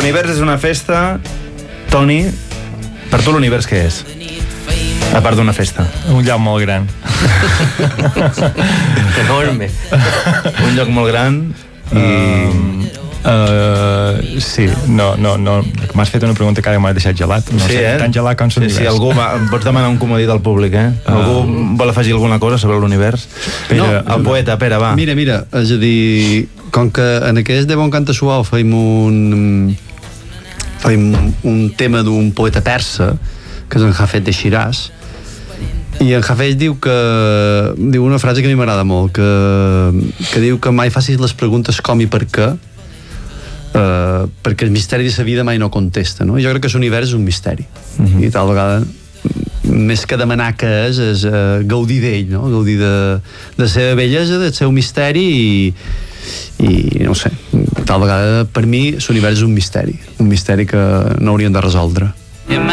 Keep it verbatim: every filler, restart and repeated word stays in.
l'univers és una festa, Toni, per tu l'univers què és? A part d'una festa. Un lloc molt gran. Enorme. Un lloc molt gran i... Um, uh, sí, no, no, no. M'has fet una pregunta que ara m'has deixat gelat. No sí, sé, eh? Tan gelat com sí, l'univers. sí, algú va, pots demanar un comodí del públic, eh? Algú uh, vol afegir alguna cosa sobre l'univers? Pere, no, el poeta, Pere, va. Mira, mira, és a dir, com que en aquest de Bon Canta Suau feim un... feim un tema d'un poeta persa, que és en Jafet de Shiraz, i en Jafet diu que diu una frase que a mi m'agrada molt, que, que diu que mai facis les preguntes com i per què, eh, perquè el misteri de la vida mai no contesta, no? Jo crec que l'univers és un misteri, uh-huh. i tal vegada més que demanar què és, és uh, gaudir d'ell, no? Gaudir de, de la seva bellesa, del seu misteri i, i no sé, tal vegada per mi l'univers és un misteri, un misteri que no hauríem de resoldre.